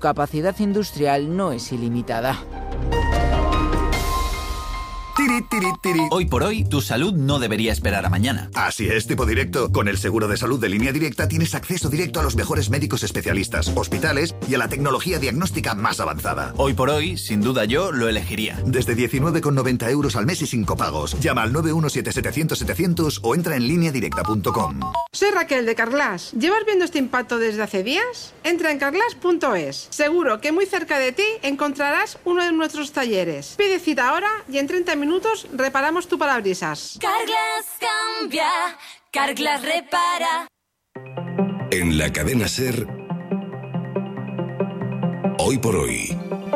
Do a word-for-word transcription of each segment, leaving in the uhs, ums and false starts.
capacidad industrial no es ilimitada. Tiri, tiri, tiri. Hoy por hoy, tu salud no debería esperar a mañana. Así es, tipo directo. Con el seguro de salud de Línea Directa tienes acceso directo a los mejores médicos especialistas, hospitales y a la tecnología diagnóstica más avanzada. Hoy por hoy, sin duda yo lo elegiría. Desde diecinueve con noventa euros al mes y sin copagos. Llama al nueve uno siete setecientos setecientos o entra en línea directa punto com. Soy Raquel de Carglass. ¿Llevas viendo este impacto desde hace días? Entra en carglass punto es. Seguro que muy cerca de ti encontrarás uno de nuestros talleres. Pide cita ahora y en treinta minutos reparamos tu parabrisas. Carglass cambia, Carglass repara. En la cadena SER, Hoy por Hoy,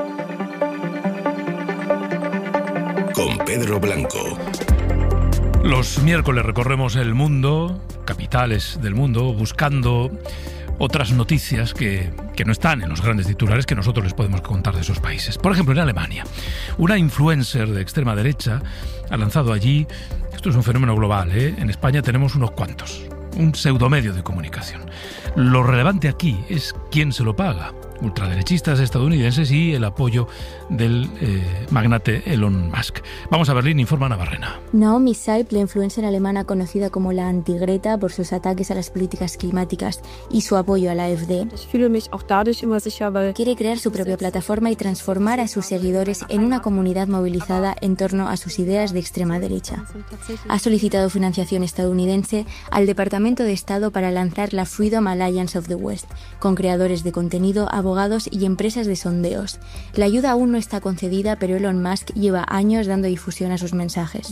con Pedro Blanco. Los miércoles recorremos el mundo, capitales del mundo, buscando otras noticias que, que no están en los grandes titulares que nosotros les podemos contar de esos países. Por ejemplo, en Alemania, una influencer de extrema derecha ha lanzado allí, esto es un fenómeno global, ¿eh? En España tenemos unos cuantos, un pseudomedio de comunicación. Lo relevante aquí es quién se lo paga. Ultraderechistas estadounidenses y el apoyo del eh, magnate Elon Musk. Vamos a Berlín, informa Navarrena. Naomi Seip, la influencer alemana conocida como la anti-Greta por sus ataques a las políticas climáticas y su apoyo a la AfD, quiere crear su propia plataforma y transformar a sus seguidores en una comunidad movilizada en torno a sus ideas de extrema derecha. Ha solicitado financiación estadounidense al Departamento de Estado para lanzar la Freedom Alliance of the West, con creadores de contenido, abogados y empresas de sondeos. La ayuda aún no está concedida, pero Elon Musk lleva años dando difusión a sus mensajes.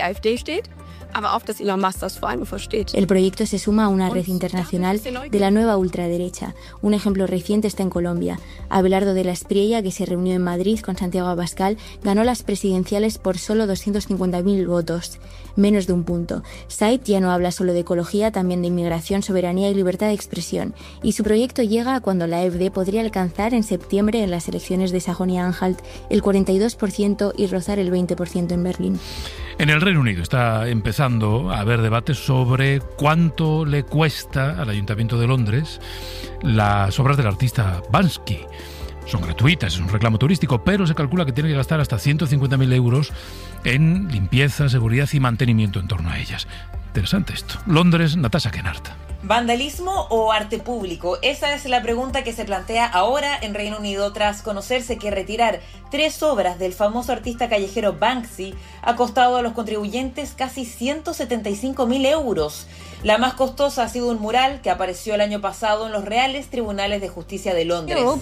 El proyecto se suma a una red internacional de la nueva ultraderecha. Un ejemplo reciente está en Colombia. Abelardo de la Espriella, que se reunió en Madrid con Santiago Abascal, ganó las presidenciales por solo doscientos cincuenta mil votos, menos de un punto. Seip ya no habla solo de ecología, también de inmigración, soberanía y libertad de expresión. Y su proyecto llega cuando la AfD podría alcanzar en septiembre en las elecciones de Sajonia-Anhalt el cuarenta y dos por ciento y rozar el veinte por ciento en Berlín. En el Reino Unido está empezando a haber debates sobre cuánto le cuesta al Ayuntamiento de Londres las obras del artista Banksy. Son gratuitas, es un reclamo turístico, pero se calcula que tiene que gastar hasta ciento cincuenta mil euros en limpieza, seguridad y mantenimiento en torno a ellas. Interesante esto. Londres, Natasha Kennard. ¿Vandalismo o arte público? Esa es la pregunta que se plantea ahora en Reino Unido tras conocerse que retirar tres obras del famoso artista callejero Banksy ha costado a los contribuyentes casi ciento setenta y cinco mil euros. La más costosa ha sido un mural que apareció el año pasado en los Reales Tribunales de Justicia de Londres. El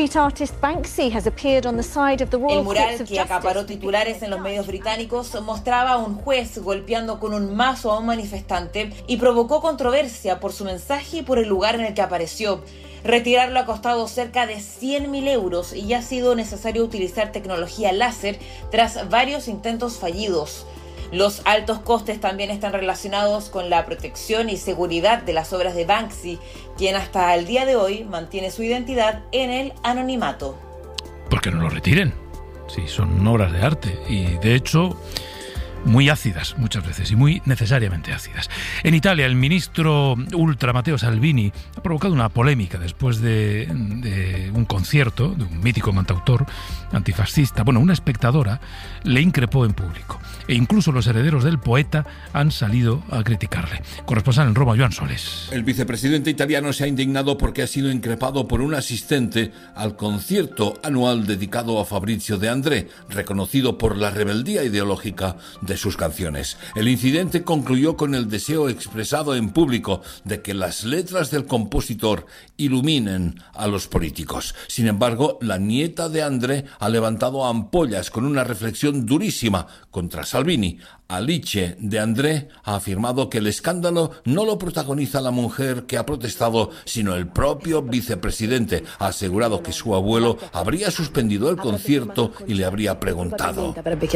mural, que acaparó titulares en los medios británicos, mostraba a un juez golpeando con un mazo a un manifestante y provocó controversia por su mensaje y por el lugar en el que apareció. Retirarlo ha costado cerca de cien mil euros y ya ha sido necesario utilizar tecnología láser tras varios intentos fallidos. Los altos costes también están relacionados con la protección y seguridad de las obras de Banksy, quien hasta el día de hoy mantiene su identidad en el anonimato. ¿Por qué no lo retiren? Sí, son obras de arte y, de hecho, muy ácidas muchas veces y muy necesariamente ácidas. En Italia, el ministro ultra Matteo Salvini ha provocado una polémica después de, de un concierto de un mítico cantautor antifascista. Bueno, una espectadora le increpó en público e incluso los herederos del poeta han salido a criticarle. Corresponsal en Roma, Joan Soles. El vicepresidente italiano se ha indignado porque ha sido increpado por un asistente al concierto anual dedicado a Fabrizio De André, reconocido por la rebeldía ideológica de sus canciones. El incidente concluyó con el deseo expresado en público de que las letras del compositor iluminen a los políticos. Sin embargo, la nieta de André ha levantado ampollas con una reflexión durísima contra Salvini. Alice De André ha afirmado que el escándalo no lo protagoniza la mujer que ha protestado, sino el propio vicepresidente. Ha asegurado que su abuelo habría suspendido el concierto y le habría preguntado: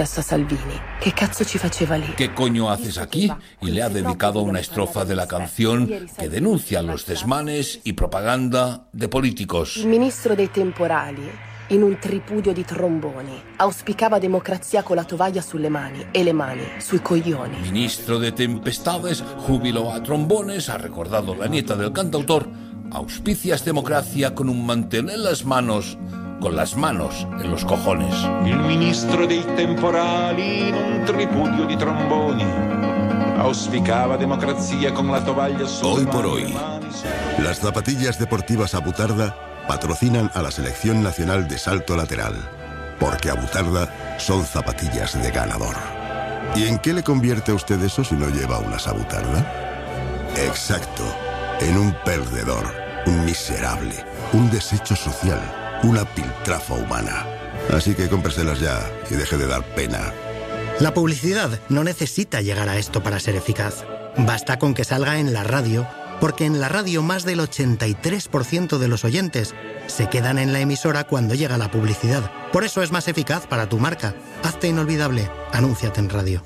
¿qué coño haces aquí? Y le ha dedicado una estrofa de la canción que denuncia los desmanes y propaganda de políticos. El ministro dei temporali, in un tripudio di tromboni, auspicava democrazia con la tovaglia sulle mani e le mani sui coglioni. Ministro de Tempestades, júbilo a trombones, ha recordado la nieta del cantautor, Auspicias democracia con un mantel en las manos, con las manos en los cojones. Il ministro dei temporali in un tripudio di tromboni auspicava democrazia con la tovaglia sulle Hoy por hoy, las zapatillas deportivas Abutarda patrocinan a la Selección Nacional de Salto Lateral, porque Abutarda son zapatillas de ganador. ¿Y en qué le convierte a usted eso si no lleva unas Abutarda? Exacto, en un perdedor, un miserable, un desecho social, una piltrafa humana. Así que cómpreselas ya y deje de dar pena. La publicidad no necesita llegar a esto para ser eficaz. Basta con que salga en la radio, porque en la radio más del ochenta y tres por ciento de los oyentes se quedan en la emisora cuando llega la publicidad. Por eso es más eficaz para tu marca. Hazte inolvidable. Anúnciate en radio.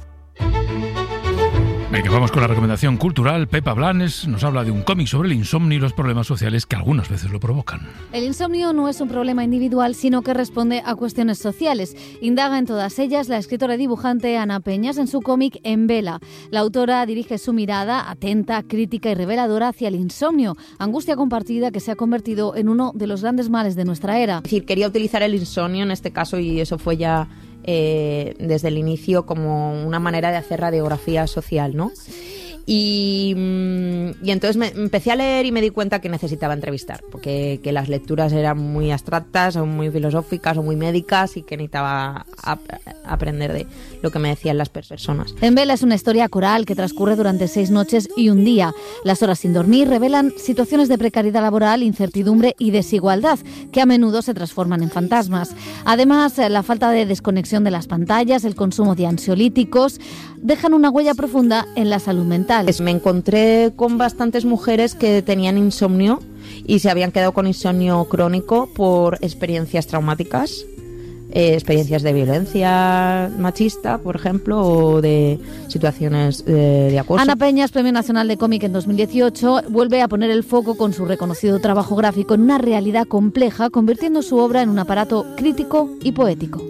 Venga, vamos con la recomendación cultural. Pepa Blanes nos habla de un cómic sobre el insomnio y los problemas sociales que algunas veces lo provocan. El insomnio no es un problema individual, sino que responde a cuestiones sociales. Indaga en todas ellas la escritora y dibujante Ana Peñas en su cómic En Vela. La autora dirige su mirada atenta, crítica y reveladora hacia el insomnio, angustia compartida que se ha convertido en uno de los grandes males de nuestra era. Es decir, quería utilizar el insomnio en este caso y eso fue ya Eh, desde el inicio como una manera de hacer radiografía social, ¿no? Y, y entonces me empecé a leer y me di cuenta que necesitaba entrevistar, porque que las lecturas eran muy abstractas o muy filosóficas o muy médicas y que necesitaba ap- aprender de lo que me decían las personas. En Vela es una historia coral que transcurre durante seis noches y un día. Las horas sin dormir revelan situaciones de precariedad laboral, incertidumbre y desigualdad que a menudo se transforman en fantasmas. Además, la falta de desconexión de las pantallas, el consumo de ansiolíticos dejan una huella profunda en la salud mental. Me encontré con bastantes mujeres que tenían insomnio y se habían quedado con insomnio crónico por experiencias traumáticas, eh, experiencias de violencia machista, por ejemplo, o de situaciones eh, de acoso. Ana Peñas, Premio Nacional de Cómic en dos mil dieciocho, vuelve a poner el foco con su reconocido trabajo gráfico en una realidad compleja, convirtiendo su obra en un aparato crítico y poético.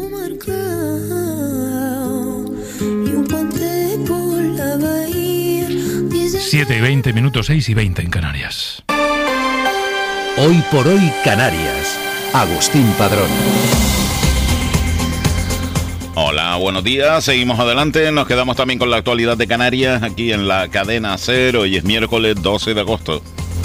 siete y veinte minutos, seis y veinte en Canarias. Hoy por hoy Canarias. Agustín Padrón. Hola, buenos días, seguimos adelante, nos quedamos también con la actualidad de Canarias aquí en la cadena SER. Hoy es miércoles doce de agosto.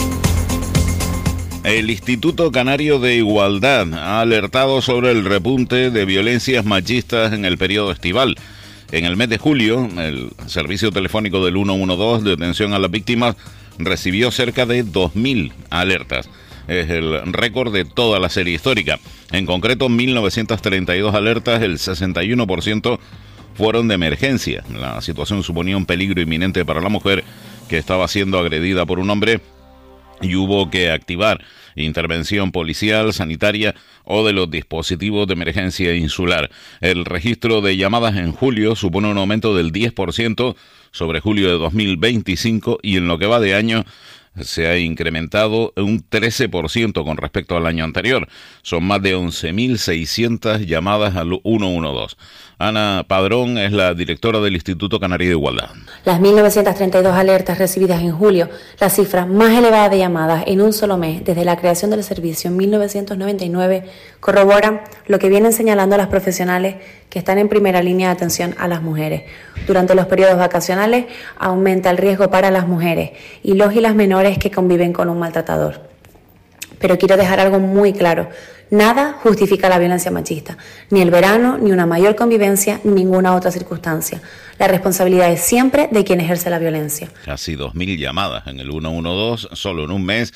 El Instituto Canario de Igualdad ha alertado sobre el repunte de violencias machistas en el periodo estival. En el mes de julio, el servicio telefónico del ciento doce de atención a las víctimas recibió cerca de dos mil alertas. Es el récord de toda la serie histórica. En concreto, mil novecientas treinta y dos alertas, el sesenta y uno por ciento fueron de emergencia. La situación suponía un peligro inminente para la mujer que estaba siendo agredida por un hombre y hubo que activar intervención policial, sanitaria o de los dispositivos de emergencia insular. El registro de llamadas en julio supone un aumento del diez por ciento sobre julio de dos mil veinticinco y en lo que va de año se ha incrementado un trece por ciento con respecto al año anterior. Son más de once mil seiscientas llamadas al ciento doce. Ana Padrón es la directora del Instituto Canario de Igualdad. Las mil novecientas treinta y dos alertas recibidas en julio, la cifra más elevada de llamadas en un solo mes desde la creación del servicio en mil novecientos noventa y nueve, corroboran lo que vienen señalando las profesionales que están en primera línea de atención a las mujeres. Durante los periodos vacacionales aumenta el riesgo para las mujeres y los y las menores que conviven con un maltratador. Pero quiero dejar algo muy claro. Nada justifica la violencia machista, ni el verano, ni una mayor convivencia, ni ninguna otra circunstancia. La responsabilidad es siempre de quien ejerce la violencia. Casi dos mil llamadas en el ciento doce solo en un mes,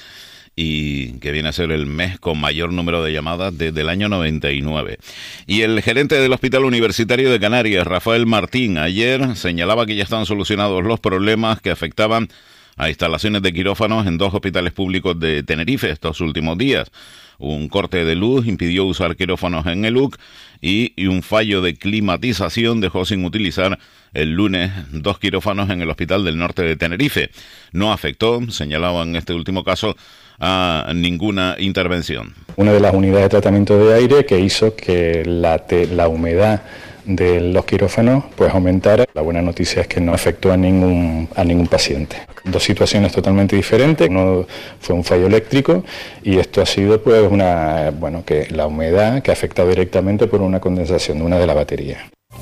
y que viene a ser el mes con mayor número de llamadas desde el año noventa y nueve. Y el gerente del Hospital Universitario de Canarias, Rafael Martín, ayer señalaba que ya están solucionados los problemas que afectaban a instalaciones de quirófanos en dos hospitales públicos de Tenerife estos últimos días. Un corte de luz impidió usar quirófanos en el U C y, y un fallo de climatización dejó sin utilizar el lunes dos quirófanos en el Hospital del Norte de Tenerife. No afectó, señalaba en este último caso, a ninguna intervención. Una de las unidades de tratamiento de aire que hizo que la, te, la humedad de los quirófanos pues aumentara. La buena noticia es que no afectó a ningún, a ningún paciente. Dos situaciones totalmente diferentes. Uno fue un fallo eléctrico y esto ha sido pues una, bueno, que la humedad que ha afectado directamente por una condensación de una de las baterías.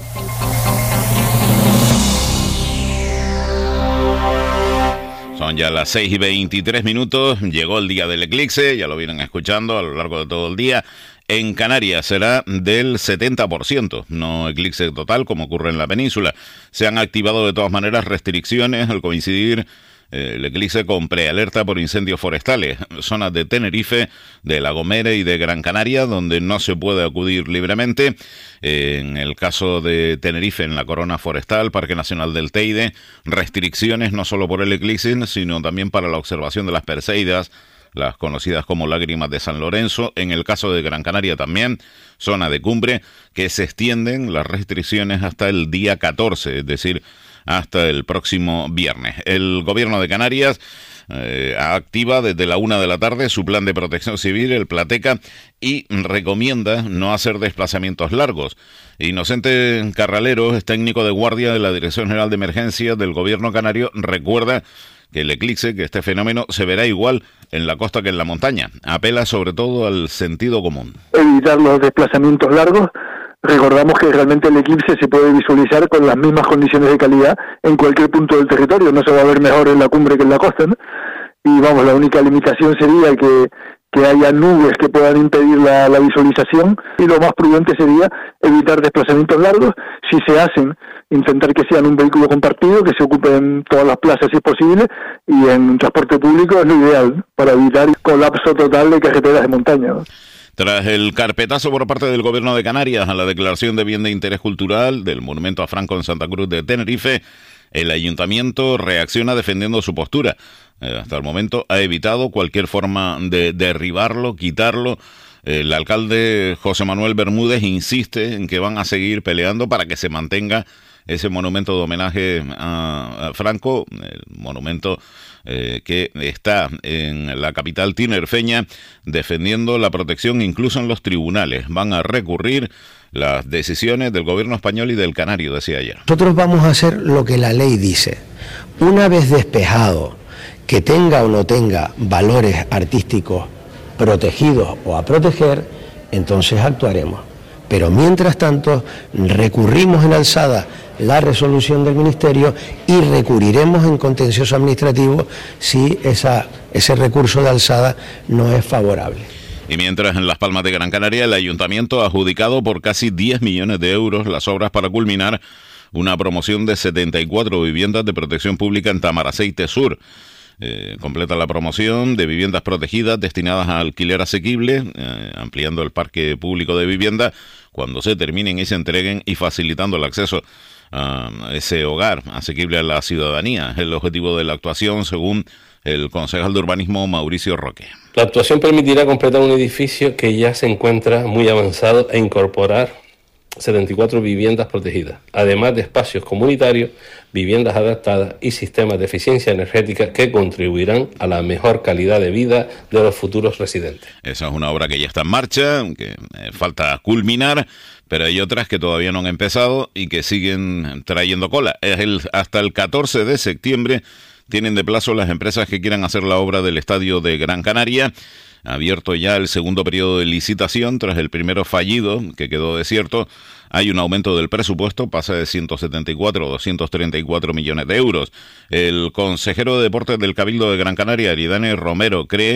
Son ya las seis y veintitrés minutos, llegó el día del eclipse, ya lo vienen escuchando a lo largo de todo el día. En Canarias será del setenta por ciento, no eclipse total como ocurre en la península. Se han activado de todas maneras restricciones al coincidir eh, el eclipse con prealerta por incendios forestales. Zonas de Tenerife, de La Gomera y de Gran Canaria, donde no se puede acudir libremente. Eh, en el caso de Tenerife, en la Corona Forestal, Parque Nacional del Teide, restricciones no solo por el eclipse, sino también para la observación de las Perseidas, las conocidas como lágrimas de San Lorenzo. En el caso de Gran Canaria también, zona de cumbre, que se extienden las restricciones hasta el día catorce, es decir, hasta el próximo viernes. El gobierno de Canarias eh, activa desde la una de la tarde su plan de protección civil, el Plateca, y recomienda no hacer desplazamientos largos. Inocente Carralero es técnico de guardia de la Dirección General de Emergencias del gobierno canario, recuerda que el eclipse, que este fenómeno se verá igual en la costa que en la montaña. Apela sobre todo al sentido común. Evitar los desplazamientos largos. Recordamos que realmente el eclipse se puede visualizar con las mismas condiciones de calidad en cualquier punto del territorio, no se va a ver mejor en la cumbre que en la costa, ¿no? Y vamos, la única limitación sería que, que haya nubes que puedan impedir la, la visualización, y lo más prudente sería evitar desplazamientos largos. Si se hacen, intentar que sean un vehículo compartido, que se ocupe en todas las plazas si es posible, y en transporte público es lo ideal, ¿no?, para evitar el colapso total de carreteras de montaña, ¿no? Tras el carpetazo por parte del gobierno de Canarias a la declaración de bien de interés cultural del monumento a Franco en Santa Cruz de Tenerife, el ayuntamiento reacciona defendiendo su postura. Eh, hasta el momento ha evitado cualquier forma de derribarlo, quitarlo. El alcalde José Manuel Bermúdez insiste en que van a seguir peleando para que se mantenga ese monumento de homenaje a, a Franco, el monumento eh, que está en la capital tinerfeña, defendiendo la protección incluso en los tribunales. Van a recurrir las decisiones del gobierno español y del canario, decía ayer. Nosotros vamos a hacer lo que la ley dice. Una vez despejado que tenga o no tenga valores artísticos protegidos o a proteger, entonces actuaremos. Pero mientras tanto, recurrimos en alzada la resolución del Ministerio y recurriremos en contencioso administrativo si esa, ese recurso de alzada no es favorable. Y mientras en Las Palmas de Gran Canaria el ayuntamiento ha adjudicado por casi diez millones de euros las obras para culminar una promoción de setenta y cuatro viviendas de protección pública en Tamaraceite Sur. Eh, completa la promoción de viviendas protegidas destinadas a alquiler asequible, eh, ampliando el parque público de vivienda cuando se terminen y se entreguen y facilitando el acceso a ese hogar asequible a la ciudadanía. Es el objetivo de la actuación, según el concejal de urbanismo Mauricio Roque. La actuación permitirá completar un edificio que ya se encuentra muy avanzado e incorporar setenta y cuatro viviendas protegidas, además de espacios comunitarios, viviendas adaptadas y sistemas de eficiencia energética que contribuirán a la mejor calidad de vida de los futuros residentes. Esa es una obra que ya está en marcha, que eh, falta culminar, pero hay otras que todavía no han empezado y que siguen trayendo cola. Es el, hasta el catorce de septiembre tienen de plazo las empresas que quieran hacer la obra del estadio de Gran Canaria. Abierto ya el segundo periodo de licitación tras el primero fallido, que quedó desierto. Hay un aumento del presupuesto, pasa de ciento setenta y cuatro a doscientos treinta y cuatro millones de euros. El consejero de Deportes del Cabildo de Gran Canaria, Aridane Romero, cree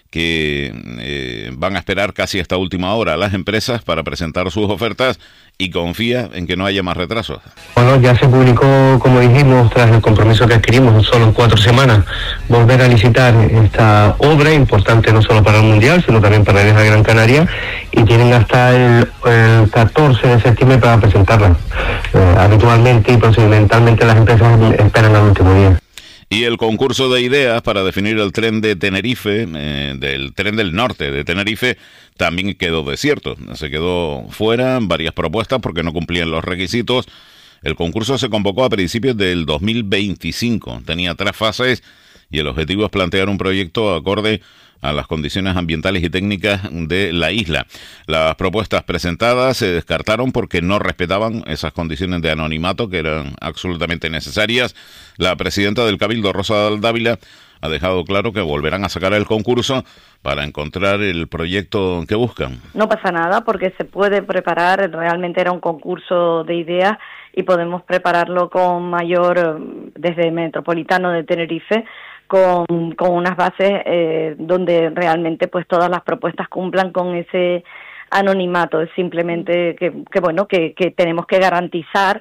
que eh, van a esperar casi hasta última hora a las empresas para presentar sus ofertas y confía en que no haya más retrasos. Bueno, ya se publicó, como dijimos, tras el compromiso que adquirimos solo en cuatro semanas, volver a licitar esta obra, importante no solo para el Mundial, sino también para la Isla de Gran Canaria, y tienen hasta el, el catorce de septiembre para presentarla. Eh, habitualmente y procedimentalmente las empresas esperan al último día. Y el concurso de ideas para definir el tren de Tenerife, eh, del tren del norte de Tenerife, también quedó desierto. Se quedó fuera varias propuestas porque no cumplían los requisitos. El concurso se convocó a principios del dos mil veinticinco. Tenía tres fases y el objetivo es plantear un proyecto acorde a las condiciones ambientales y técnicas de la isla. Las propuestas presentadas se descartaron porque no respetaban esas condiciones de anonimato que eran absolutamente necesarias. La presidenta del Cabildo, Rosa Dávila, ha dejado claro que volverán a sacar el concurso para encontrar el proyecto que buscan. No pasa nada porque se puede preparar, realmente era un concurso de ideas y podemos prepararlo con mayor, desde Metropolitano de Tenerife, con, con unas bases eh, donde realmente pues todas las propuestas cumplan con ese anonimato. Es simplemente que, que bueno, que, que tenemos que garantizar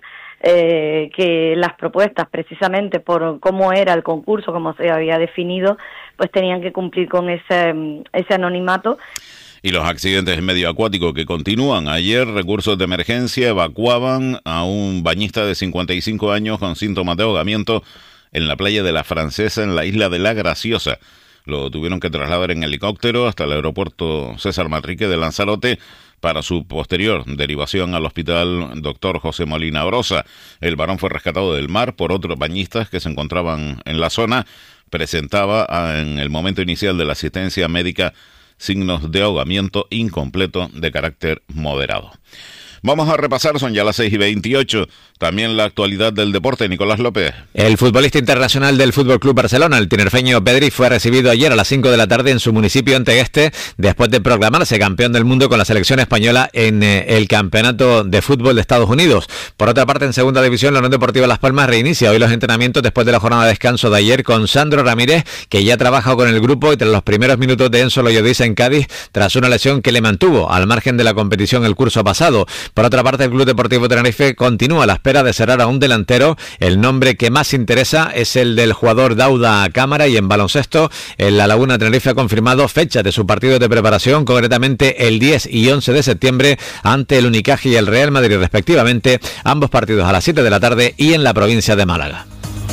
Eh, que las propuestas, precisamente por cómo era el concurso, como se había definido, pues tenían que cumplir con ese, ese anonimato. Y los accidentes en medio acuático que continúan. Ayer, recursos de emergencia evacuaban a un bañista de cincuenta y cinco años con síntomas de ahogamiento en la playa de La Francesa, en la isla de La Graciosa. Lo tuvieron que trasladar en helicóptero hasta el aeropuerto César Manrique de Lanzarote para su posterior derivación al hospital doctor José Molina Brosa. El varón fue rescatado del mar por otros bañistas que se encontraban en la zona. Presentaba en el momento inicial de la asistencia médica signos de ahogamiento incompleto de carácter moderado. Vamos a repasar, son ya las seis y veintiocho, también la actualidad del deporte. Nicolás López. El futbolista internacional del Fútbol Club Barcelona, el tinerfeño Pedri, fue recibido ayer a las cinco de la tarde en su municipio Antequeste, después de proclamarse campeón del mundo con la selección española en eh, el Campeonato de Fútbol de Estados Unidos. Por otra parte, en Segunda División, la Unión Deportiva Las Palmas reinicia hoy los entrenamientos después de la jornada de descanso de ayer con Sandro Ramírez, que ya trabaja con el grupo y tras los primeros minutos de Enzo Loyodiza en Cádiz, tras una lesión que le mantuvo al margen de la competición el curso pasado. Por otra parte, el Club Deportivo Tenerife continúa a la espera de cerrar a un delantero. El nombre que más interesa es el del jugador Dauda Cámara, y en baloncesto, en La Laguna Tenerife ha confirmado fecha de su partido de preparación, concretamente el diez y once de septiembre, ante el Unicaja y el Real Madrid respectivamente, ambos partidos a las siete de la tarde y en la provincia de Málaga.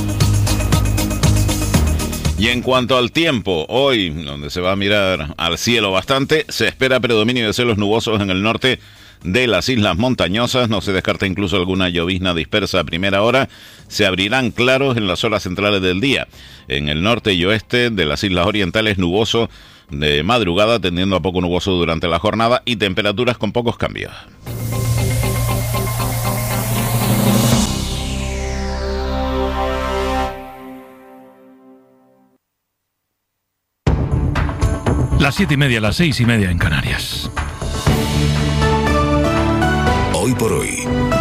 Y en cuanto al tiempo, hoy, donde se va a mirar al cielo bastante, se espera predominio de cielos nubosos en el norte de las islas montañosas. No se descarta incluso alguna llovizna dispersa a primera hora. Se abrirán claros en las horas centrales del día. En el norte y oeste de las islas orientales, nuboso de madrugada, tendiendo a poco nuboso durante la jornada, y temperaturas con pocos cambios. Las siete y media, las seis y media en Canarias. Hoy por hoy,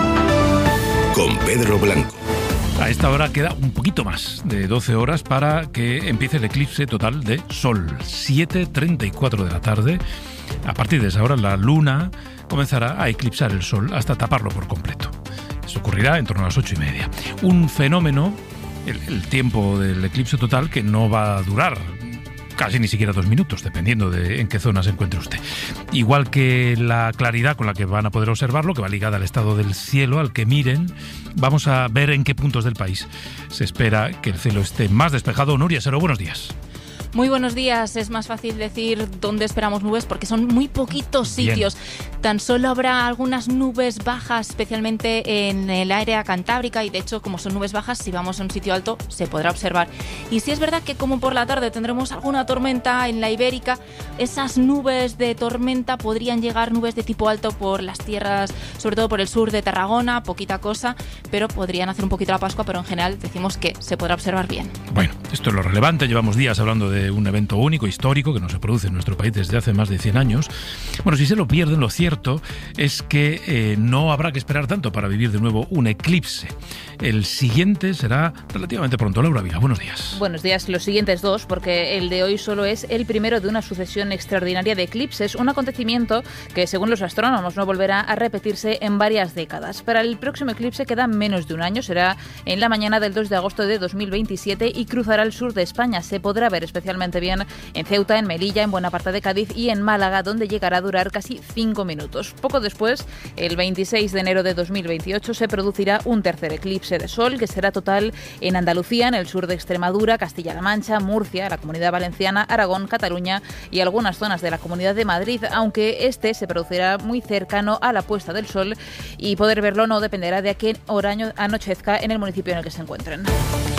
con Pedro Blanco. A esta hora queda un poquito más de doce horas para que empiece el eclipse total de Sol. siete treinta y cuatro de la tarde. A partir de esa hora, la Luna comenzará a eclipsar el Sol hasta taparlo por completo. Eso ocurrirá en torno a las ocho y media. Un fenómeno, el, el tiempo del eclipse total, que no va a durar casi ni siquiera dos minutos, dependiendo de en qué zona se encuentre usted. Igual que la claridad con la que van a poder observarlo, que va ligada al estado del cielo, al que miren, vamos a ver en qué puntos del país se espera que el cielo esté más despejado. Nuria Sero, buenos días. Muy buenos días. Es más fácil decir dónde esperamos nubes porque son muy poquitos sitios. Bien. Tan solo habrá algunas nubes bajas, especialmente en el área cantábrica, y de hecho, como son nubes bajas, si vamos a un sitio alto se podrá observar. Y sí es verdad que como por la tarde tendremos alguna tormenta en la Ibérica, esas nubes de tormenta podrían llegar, nubes de tipo alto por las tierras, sobre todo por el sur de Tarragona, poquita cosa, pero podrían hacer un poquito la Pascua, pero en general decimos que se podrá observar bien. Bueno, esto es lo relevante. Llevamos días hablando de un evento único, histórico, que no se produce en nuestro país desde hace más de cien años. Bueno, si se lo pierden, lo cierto es que eh, no habrá que esperar tanto para vivir de nuevo un eclipse. El siguiente será relativamente pronto. Laura Vila, buenos días. Buenos días. Los siguientes dos, porque el de hoy solo es el primero de una sucesión extraordinaria de eclipses, un acontecimiento que, según los astrónomos, no volverá a repetirse en varias décadas. Para el próximo eclipse queda menos de un año, será en la mañana del dos de agosto de dos mil veintisiete y cruzará el sur de España. Se podrá ver especialmente bien en Ceuta, en Melilla, en buena parte de Cádiz y en Málaga, donde llegará a durar casi cinco minutos. Poco después, el veintiséis de enero de dos mil veintiocho, se producirá un tercer eclipse de sol, que será total en Andalucía, en el sur de Extremadura, Castilla-La Mancha, Murcia, la Comunidad Valenciana, Aragón, Cataluña y algunas zonas de la Comunidad de Madrid, aunque este se producirá muy cercano a la puesta del sol y poder verlo no dependerá de a qué hora anochezca en el municipio en el que se encuentren.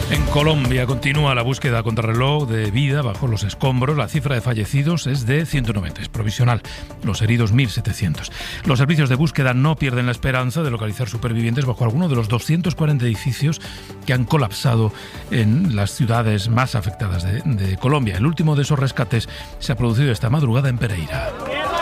En Colombia continúa la búsqueda contrarreloj de vida bajo los escombros. La cifra de fallecidos es de ciento noventa, es provisional. Los heridos mil setecientos. Los servicios de búsqueda no pierden la esperanza de localizar supervivientes bajo alguno de los doscientos cuarenta edificios que han colapsado en las ciudades más afectadas de, de Colombia. El último de esos rescates se ha producido esta madrugada en Pereira.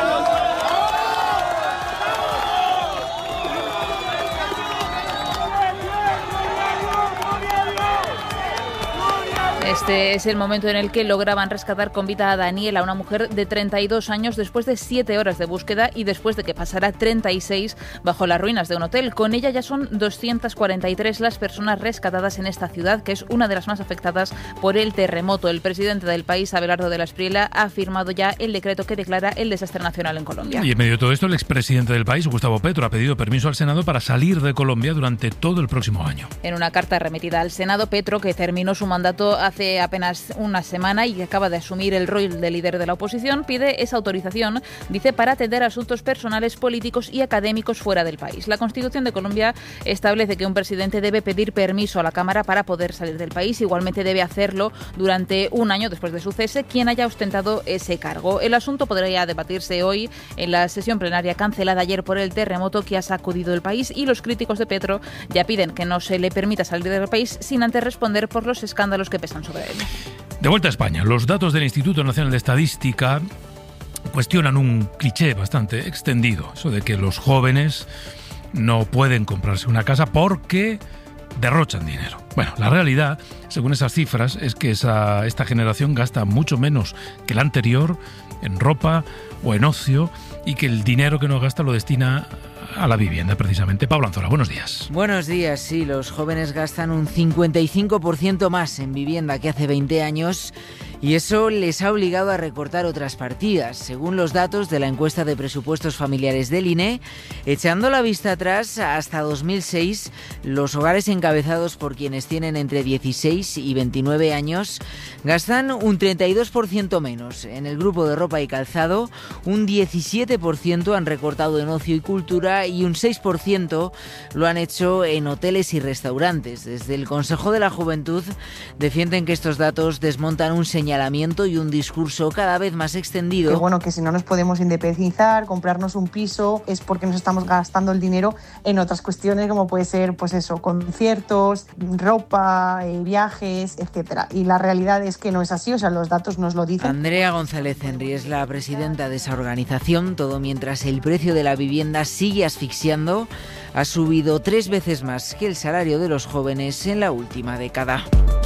Este es el momento en el que lograban rescatar con vida a Daniela, una mujer de treinta y dos años, después de siete horas de búsqueda y después de que pasara treinta y seis bajo las ruinas de un hotel. Con ella ya son doscientas cuarenta y tres las personas rescatadas en esta ciudad, que es una de las más afectadas por el terremoto. El presidente del país, Abelardo de la Espriella, ha firmado ya el decreto que declara el desastre nacional en Colombia. Y en medio de todo esto, el expresidente del país, Gustavo Petro, ha pedido permiso al Senado para salir de Colombia durante todo el próximo año. En una carta remitida al Senado, Petro, que terminó su mandato hace apenas una semana y que acaba de asumir el rol de líder de la oposición, pide esa autorización, dice, para atender asuntos personales, políticos y académicos fuera del país. La Constitución de Colombia establece que un presidente debe pedir permiso a la Cámara para poder salir del país. Igualmente debe hacerlo durante un año después de su cese quien haya ostentado ese cargo. El asunto podría debatirse hoy en la sesión plenaria cancelada ayer por el terremoto que ha sacudido el país, y los críticos de Petro ya piden que no se le permita salir del país sin antes responder por los escándalos que pesan sobre él. De vuelta a España, los datos del Instituto Nacional de Estadística cuestionan un cliché bastante extendido, eso de que los jóvenes no pueden comprarse una casa porque derrochan dinero. Bueno, la realidad, según esas cifras, es que esa, esta generación gasta mucho menos que la anterior en ropa o en ocio, y que el dinero que no gasta lo destina a la vivienda, precisamente. Pablo Anzola, buenos días. Buenos días, sí, los jóvenes gastan un cincuenta y cinco por ciento más en vivienda que hace veinte años, y eso les ha obligado a recortar otras partidas. Según los datos de la encuesta de presupuestos familiares del I N E, echando la vista atrás hasta dos mil seis, los hogares encabezados por quienes tienen entre dieciséis y veintinueve años gastan un treinta y dos por ciento menos. En el grupo de ropa y calzado, un diecisiete por ciento han recortado en ocio y cultura, y un seis por ciento lo han hecho en hoteles y restaurantes. Desde el Consejo de la Juventud defienden que estos datos desmontan un señalamiento y un discurso cada vez más extendido. Que bueno, que si no nos podemos independizar, comprarnos un piso, es porque nos estamos gastando el dinero en otras cuestiones, como puede ser, pues eso, conciertos, ropa, eh, viajes, etcétera. Y la realidad es que no es así, o sea, los datos nos lo dicen. Andrea González Henry es la presidenta de esa organización. Todo mientras el precio de la vivienda sigue asfixiando, ha subido tres veces más que el salario de los jóvenes en la última década.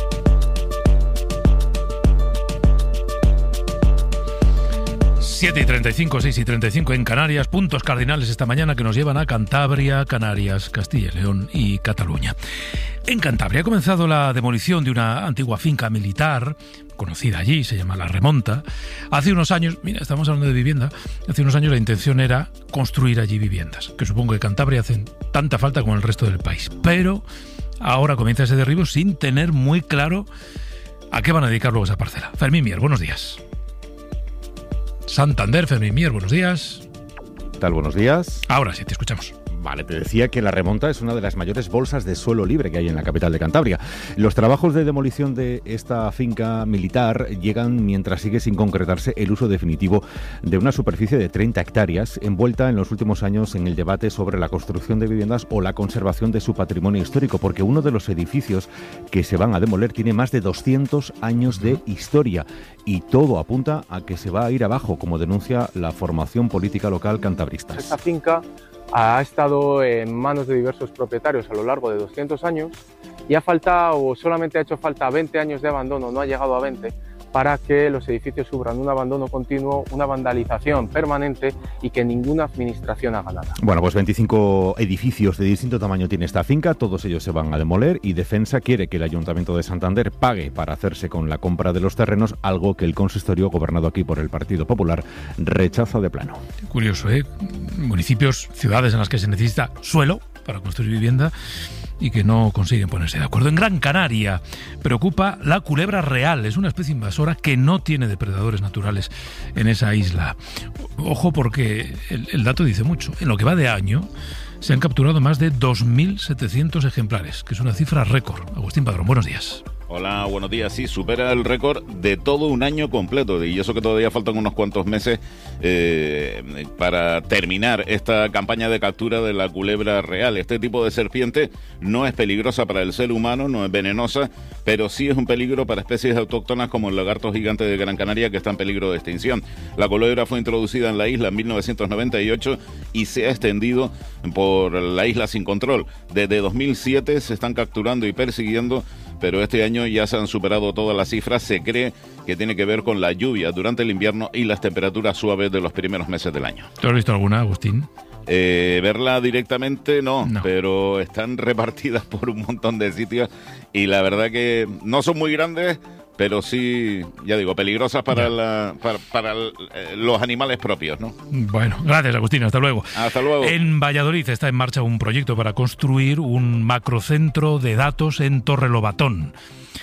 siete y treinta y cinco, seis y treinta y cinco en Canarias, puntos cardinales esta mañana que nos llevan a Cantabria, Canarias, Castilla y León y Cataluña. En Cantabria ha comenzado la demolición de una antigua finca militar conocida allí, se llama La Remonta. Hace unos años, mira, estamos hablando de vivienda, hace unos años la intención era construir allí viviendas, que supongo que Cantabria hacen tanta falta como el resto del país. Pero ahora comienza ese derribo sin tener muy claro a qué van a dedicar luego esa parcela. Fermín Mier, buenos días. Santander, Fermín Mier, buenos días. ¿Qué tal? Buenos días. Ahora sí, te escuchamos. Vale, te decía que La Remonta es una de las mayores bolsas de suelo libre que hay en la capital de Cantabria. Los trabajos de demolición de esta finca militar llegan mientras sigue sin concretarse el uso definitivo de una superficie de treinta hectáreas, envuelta en los últimos años en el debate sobre la construcción de viviendas o la conservación de su patrimonio histórico, porque uno de los edificios que se van a demoler tiene más de doscientos años de historia, y todo apunta a que se va a ir abajo, como denuncia la formación política local cantabrista. Esta finca ha estado en manos de diversos propietarios a lo largo de doscientos años y ha faltado, o solamente ha hecho falta veinte años de abandono, no ha llegado a veinte, para que los edificios sufran un abandono continuo, una vandalización permanente y que ninguna administración haga nada. Bueno, pues veinticinco edificios de distinto tamaño tiene esta finca, todos ellos se van a demoler, y Defensa quiere que el Ayuntamiento de Santander pague para hacerse con la compra de los terrenos, algo que el consistorio, gobernado aquí por el Partido Popular, rechaza de plano. Curioso, ¿eh? Municipios, ciudades en las que se necesita suelo para construir vivienda y que no consiguen ponerse de acuerdo. En Gran Canaria preocupa la culebra real. Es una especie invasora que no tiene depredadores naturales en esa isla. Ojo, porque el, el dato dice mucho. En lo que va de año se han capturado más de dos mil setecientos ejemplares, que es una cifra récord. Agustín Padrón, buenos días. Hola, buenos días. Sí, supera el récord de todo un año completo. Y eso que todavía faltan unos cuantos meses eh, para terminar esta campaña de captura de la culebra real. Este tipo de serpiente no es peligrosa para el ser humano, no es venenosa, pero sí es un peligro para especies autóctonas como el lagarto gigante de Gran Canaria, que está en peligro de extinción. La culebra fue introducida en la isla en mil novecientos noventa y ocho y se ha extendido por la isla sin control. Desde dos mil siete se están capturando y persiguiendo, pero este año ya se han superado todas las cifras. Se cree que tiene que ver con la lluvia durante el invierno y las temperaturas suaves de los primeros meses del año. ¿Tú has visto alguna, Agustín? Eh, verla directamente no, no, pero están repartidas por un montón de sitios y la verdad que no son muy grandes, pero sí, ya digo, peligrosas para, la, para, para el, los animales propios, ¿no? Bueno, gracias, Agustín, hasta luego. Hasta luego. En Valladolid está en marcha un proyecto para construir un macrocentro de datos en Torrelobatón.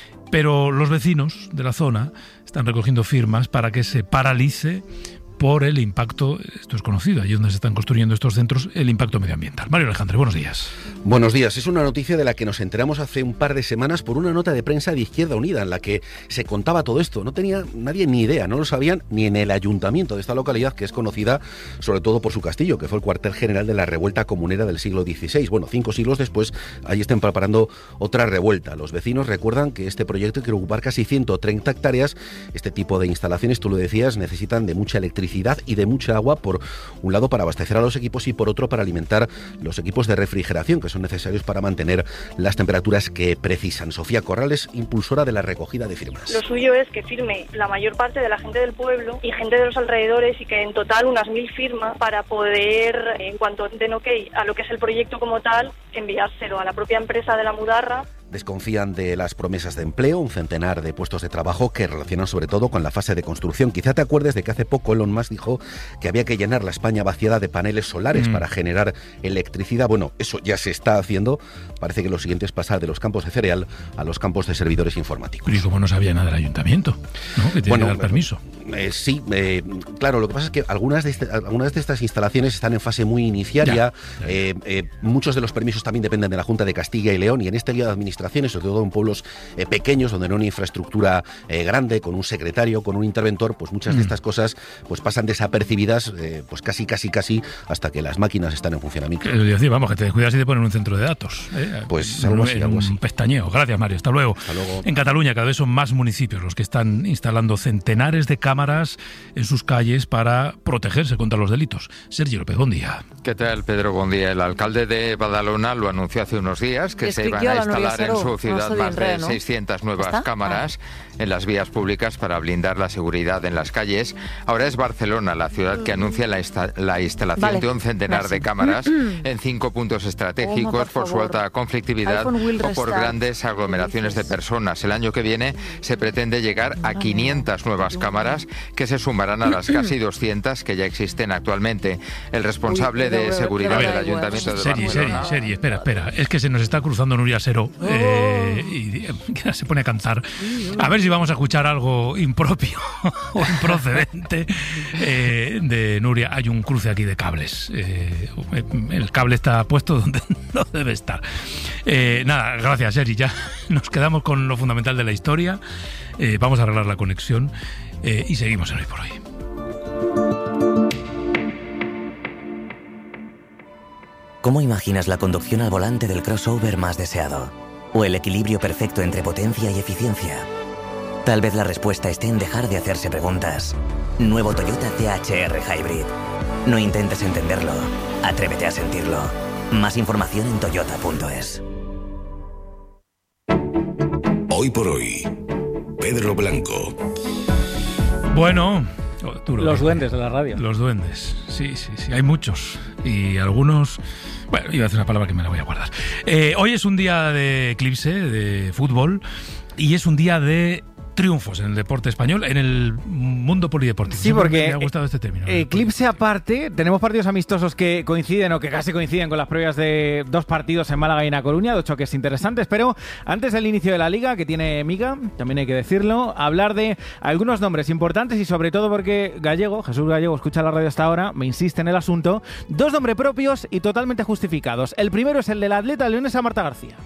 Pero los vecinos de la zona están recogiendo firmas para que se paralice por el impacto, esto es conocido, allí donde se están construyendo estos centros, el impacto medioambiental. Mario Alejandre, buenos días. Buenos días. Es una noticia de la que nos enteramos hace un par de semanas por una nota de prensa de Izquierda Unida en la que se contaba todo esto. No tenía nadie ni idea, no lo sabían ni en el ayuntamiento de esta localidad, que es conocida sobre todo por su castillo, que fue el cuartel general de la revuelta comunera del siglo dieciséis. Bueno, cinco siglos después, ahí están preparando otra revuelta. Los vecinos recuerdan que este proyecto quiere ocupar casi ciento treinta hectáreas. Este tipo de instalaciones, tú lo decías, necesitan de mucha electricidad y de mucha agua, por un lado para abastecer a los equipos y por otro para alimentar los equipos de refrigeración que son necesarios para mantener las temperaturas que precisan. Sofía Corrales, impulsora de la recogida de firmas. Lo suyo es que firme la mayor parte de la gente del pueblo y gente de los alrededores, y que en total unas mil firmas para poder, en cuanto den ok a lo que es el proyecto como tal, enviárselo a la propia empresa de la Mudarra. Desconfían de las promesas de empleo, un centenar de puestos de trabajo que relacionan sobre todo con la fase de construcción. Quizá te acuerdes de que hace poco Elon Musk dijo que había que llenar la España vaciada de paneles solares mm. para generar electricidad. Bueno, eso ya se está haciendo. Parece que lo siguiente es pasar de los campos de cereal a los campos de servidores informáticos. ¿Y cómo no sabía nada del ayuntamiento? ¿No? Que tiene bueno, que dar permiso. Eh, sí, eh, claro, lo que pasa es que algunas de, este, algunas de estas instalaciones están en fase muy iniciaria. Ya, ya, ya. Eh, eh, muchos de los permisos también dependen de la Junta de Castilla y León, y en este lío de administraciones, sobre todo en pueblos eh, pequeños, donde no hay una infraestructura eh, grande, con un secretario, con un interventor, pues muchas mm. de estas cosas pues pasan desapercibidas, eh, pues casi, casi, casi, hasta que las máquinas están en funcionamiento. Es decir, vamos, que te descuidas y te ponen un centro de datos. ¿eh? Pues algo así, algo así. Un pestañeo. Gracias, Mario. Hasta luego. Hasta luego. En Cataluña cada vez son más municipios los que están instalando centenares de cámaras en sus calles para protegerse contra los delitos. Sergio López, buen día. ¿Qué tal, Pedro? Buen día. El alcalde de Badalona lo anunció hace unos días, que se iban a instalar en su ciudad más de seiscientas nuevas cámaras en las vías públicas para blindar la seguridad en las calles. Ahora es Barcelona la ciudad que anuncia la, insta- la instalación vale. de un centenar Merci. de cámaras en cinco puntos estratégicos oh, por, por su alta conflictividad o por grandes aglomeraciones de personas. El año que viene se pretende llegar a quinientas nuevas cámaras que se sumarán a las casi doscientas que ya existen actualmente. El responsable de seguridad del Ayuntamiento de Serie, Barcelona... Serie, serie, espera, espera. Es que se nos está cruzando Nuria Sero eh, y se pone a cantar. A ver si vamos a escuchar algo impropio o improcedente eh, de Nuria. Hay un cruce aquí de cables. Eh, el cable está puesto donde no debe estar. Eh, nada, gracias, Eri. Ya nos quedamos con lo fundamental de la historia. Eh, vamos a arreglar la conexión eh, y seguimos en Hoy por Hoy. ¿Cómo imaginas la conducción al volante del crossover más deseado? ¿O el equilibrio perfecto entre potencia y eficiencia? Tal vez la respuesta esté en dejar de hacerse preguntas. Nuevo Toyota T H R Hybrid. No intentes entenderlo, atrévete a sentirlo. Más información en toyota punto es. Hoy por Hoy, Pedro Blanco. Bueno... Duro, los duendes de la radio. Los duendes, sí, sí, sí. Hay muchos. Y algunos... Bueno, iba a decir una palabra que me la voy a guardar. Eh, hoy es un día de eclipse, de fútbol, y es un día de triunfos en el deporte español, en el mundo polideportivo. Sí, porque me ha gustado este término. Eclipse aparte, tenemos partidos amistosos que coinciden o que casi coinciden con las previas de dos partidos en Málaga y en A Coruña, dos choques interesantes, pero antes del inicio de la Liga, que tiene miga, también hay que decirlo, hablar de algunos nombres importantes y sobre todo porque Gallego, Jesús Gallego, escucha la radio hasta ahora, me insiste en el asunto, dos nombres propios y totalmente justificados. El primero es el de la atleta leonesa Marta García.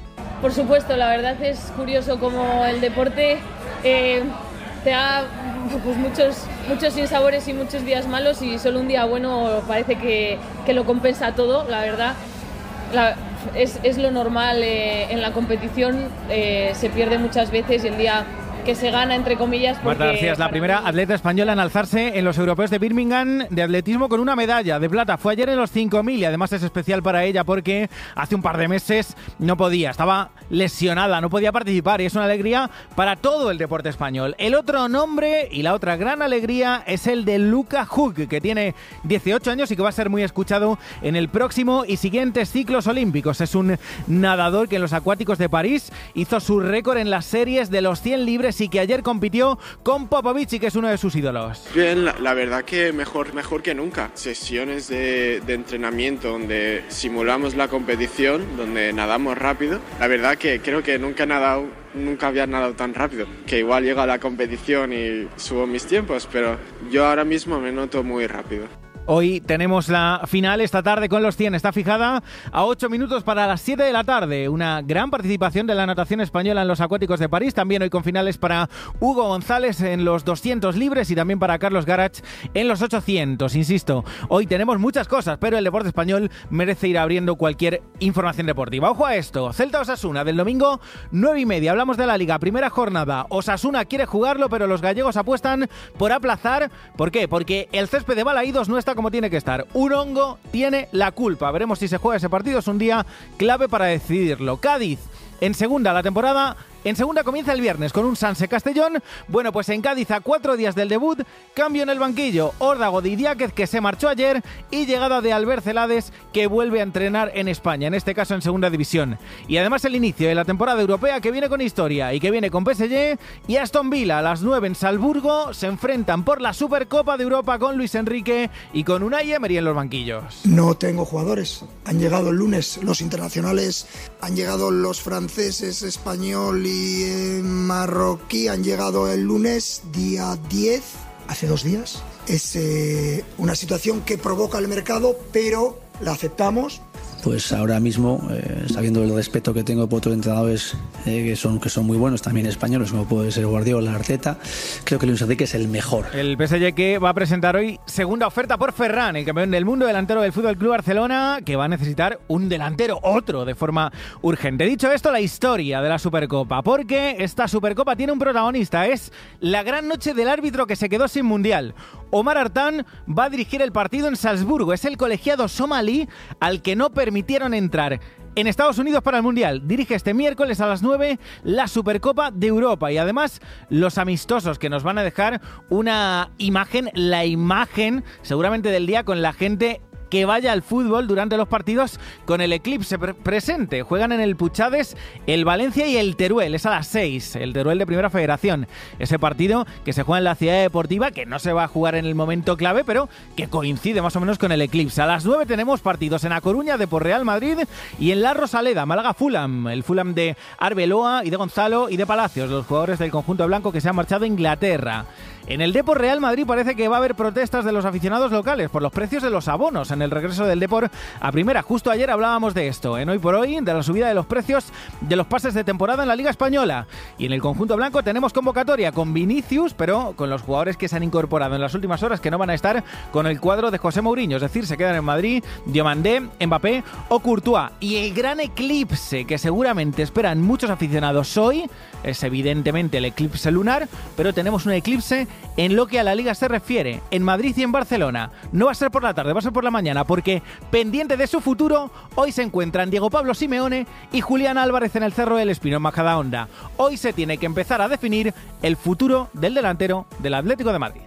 por supuesto, la verdad es curioso cómo el deporte eh, te da pues, muchos, muchos sinsabores y muchos días malos, y solo un día bueno parece que, que lo compensa todo, la verdad. La, es, es lo normal eh, en la competición, eh, se pierde muchas veces y el día que se gana, entre comillas. Porque Marta García es la primera mí... atleta española en alzarse en los europeos de Birmingham de atletismo con una medalla de plata. Fue ayer en los cinco mil y además es especial para ella porque hace un par de meses no podía, estaba lesionada, no podía participar, y es una alegría para todo el deporte español. El otro nombre y la otra gran alegría es el de Luca Hug, que tiene dieciocho años y que va a ser muy escuchado en el próximo y siguientes ciclos olímpicos. Es un nadador que en los acuáticos de París hizo su récord en las series de los cien libres y que ayer compitió con Popovic, y que es uno de sus ídolos. Bien, la, la verdad que mejor, mejor que nunca. Sesiones de, de entrenamiento donde simulamos la competición, donde nadamos rápido. La verdad que creo que nunca he nadado, nunca había nadado tan rápido. Que igual llego a la competición y subo mis tiempos, pero yo ahora mismo me noto muy rápido. Hoy tenemos la final esta tarde con los cien. Está fijada a ocho minutos para las siete de la tarde. Una gran participación de la natación española en los acuáticos de París. También hoy con finales para Hugo González en los doscientos libres y también para Carlos Garach en los ochocientos. Insisto, hoy tenemos muchas cosas, pero el deporte español merece ir abriendo cualquier información deportiva. Ojo a esto. Celta Osasuna del domingo, nueve y media. Hablamos de la Liga. Primera jornada. Osasuna quiere jugarlo, pero los gallegos apuestan por aplazar. ¿Por qué? Porque el césped de Balaídos no está como tiene que estar. Un hongo tiene la culpa. Veremos si se juega ese partido. Es un día clave para decidirlo. Cádiz en segunda la temporada. En segunda comienza el viernes con un Sanse Castellón. Bueno, pues en Cádiz, a cuatro días del debut, cambio en el banquillo. Órdago de Idiáquez, que se marchó ayer, y llegada de Albert Celades, que vuelve a entrenar en España, en este caso en segunda división. Y además el inicio de la temporada europea, que viene con historia y que viene con P S G y Aston Villa. A las nueve en Salzburgo se enfrentan por la Supercopa de Europa con Luis Enrique y con Unai Emery en los banquillos. No tengo jugadores. Han llegado el lunes los internacionales, han llegado los franceses, español y Y eh, marroquí han llegado el lunes, día diez, hace dos días. Es eh, una situación que provoca el mercado, pero la aceptamos. Pues ahora mismo, eh, sabiendo el respeto que tengo por otros entrenadores eh, que son que son muy buenos, también españoles, como puede ser Guardiola, Arteta, creo que Luis Enrique es el mejor. El P S G que va a presentar hoy segunda oferta por Ferran, el campeón del mundo, delantero del Fútbol Club Barcelona, que va a necesitar un delantero, otro, de forma urgente. Dicho esto, la historia de la Supercopa, porque esta Supercopa tiene un protagonista, es la gran noche del árbitro que se quedó sin mundial. Omar Artán va a dirigir el partido en Salzburgo, es el colegiado somalí al que no permitieron entrar en Estados Unidos para el Mundial. Dirige este miércoles a las nueve la Supercopa de Europa y además los amistosos que nos van a dejar una imagen, la imagen seguramente del día con la gente que vaya al fútbol durante los partidos con el eclipse pre- presente. Juegan en el Puchades el Valencia y el Teruel, es a las seis, el Teruel de Primera Federación. Ese partido que se juega en la Ciudad Deportiva, que no se va a jugar en el momento clave, pero que coincide más o menos con el eclipse. A las nueve tenemos partidos en A Coruña, Depor Real Madrid, y en La Rosaleda, Málaga Fulham, el Fulham de Arbeloa y de Gonzalo y de Palacios, los jugadores del conjunto blanco que se han marchado a Inglaterra. En el Depor Real Madrid parece que va a haber protestas de los aficionados locales por los precios de los abonos en el regreso del Depor a primera. Justo ayer hablábamos de esto, en Hoy por Hoy, de la subida de los precios de los pases de temporada en la Liga Española. Y en el conjunto blanco tenemos convocatoria con Vinicius, pero con los jugadores que se han incorporado en las últimas horas que no van a estar con el cuadro de José Mourinho, es decir, se quedan en Madrid Diomandé, Mbappé o Courtois. Y el gran eclipse que seguramente esperan muchos aficionados hoy es evidentemente el eclipse lunar, pero tenemos un eclipse en lo que a la Liga se refiere, en Madrid y en Barcelona. No va a ser por la tarde, va a ser por la mañana, porque pendiente de su futuro, hoy se encuentran Diego Pablo Simeone y Julián Álvarez en el Cerro del Espino, en Majadahonda. Hoy se tiene que empezar a definir el futuro del delantero del Atlético de Madrid.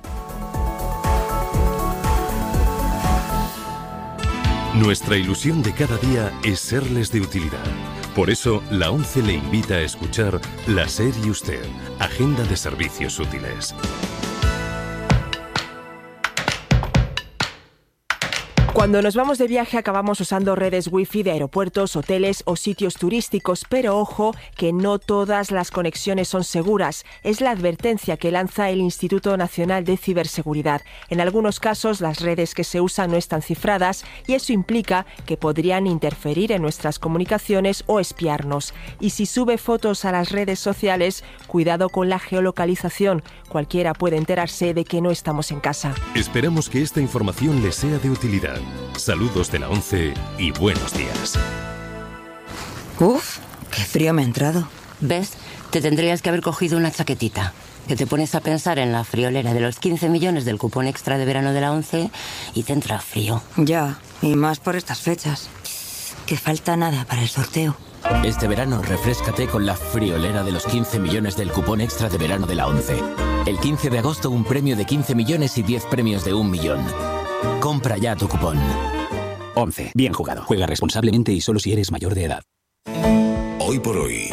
Nuestra ilusión de cada día es serles de utilidad. Por eso, la ONCE le invita a escuchar La SER y Usted, Agenda de Servicios Útiles. Cuando nos vamos de viaje acabamos usando redes wifi de aeropuertos, hoteles o sitios turísticos, pero ojo que no todas las conexiones son seguras. Es la advertencia que lanza el Instituto Nacional de Ciberseguridad. En algunos casos las redes que se usan no están cifradas y eso implica que podrían interferir en nuestras comunicaciones o espiarnos. Y si sube fotos a las redes sociales, cuidado con la geolocalización. Cualquiera puede enterarse de que no estamos en casa. Esperamos que esta información les sea de utilidad. Saludos de la ONCE y buenos días. Uf, qué frío me ha entrado. ¿Ves? Te tendrías que haber cogido una chaquetita. Que te pones a pensar en la friolera de los quince millones del cupón extra de verano de la ONCE y te entra frío. Ya, y más por estas fechas. Que falta nada para el sorteo. Este verano refréscate con la friolera de los quince millones del cupón extra de verano de la ONCE. El quince de agosto un premio de quince millones y diez premios de un millón. Compra ya tu cupón. ONCE. Bien jugado. Juega responsablemente y solo si eres mayor de edad. Hoy por hoy.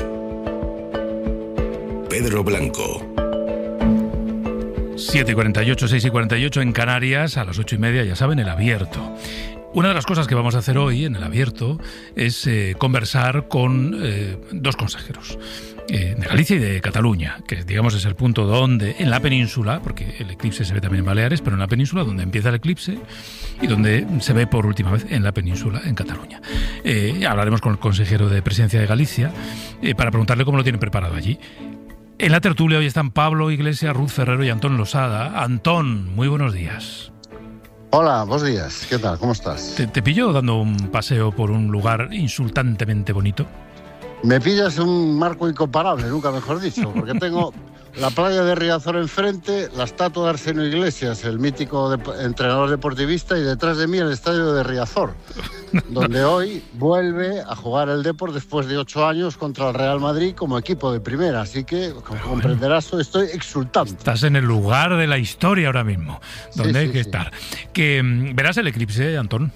Pedro Blanco. siete y cuarenta y ocho, seis y cuarenta y ocho en Canarias, a las ocho y media, ya saben, el abierto. Una de las cosas que vamos a hacer hoy en el abierto es eh, conversar con eh, dos consejeros eh, de Galicia y de Cataluña, que digamos es el punto donde, en la península, porque el eclipse se ve también en Baleares, pero en la península donde empieza el eclipse y donde se ve por última vez en la península, en Cataluña. Eh, hablaremos con el consejero de Presidencia de Galicia eh, para preguntarle cómo lo tienen preparado allí. En la tertulia hoy están Pablo Iglesias, Ruth Ferrero y Antón Losada. Antón, muy buenos días. Hola, buenos días. ¿Qué tal? ¿Cómo estás? ¿Te, te pillo dando un paseo por un lugar insultantemente bonito? Me pillas un marco incomparable, nunca mejor dicho, porque tengo la playa de Riazor enfrente, la estatua de Arseno Iglesias, el mítico de, entrenador deportivista, y detrás de mí el estadio de Riazor, donde hoy vuelve a jugar el Depor después de ocho años contra el Real Madrid como equipo de primera. Así que, como bueno, comprenderás, estoy exultante. Estás en el lugar de la historia ahora mismo, donde sí, hay sí, que sí. estar. Que, ¿verás el eclipse, Antón?